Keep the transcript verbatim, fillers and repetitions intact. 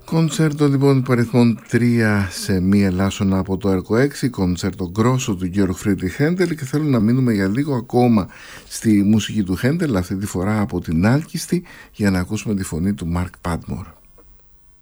Κονσέρτο λοιπόν υπαριθμών τρία σε μη ελάσσονα από το έργο έξι, κονσέρτο γκρόσο του Georg Friedrich Händel, και θέλω να μείνουμε για λίγο ακόμα στη μουσική του Händel, αυτή τη φορά από την Άλκιστη, για να ακούσουμε τη φωνή του Mark Padmore.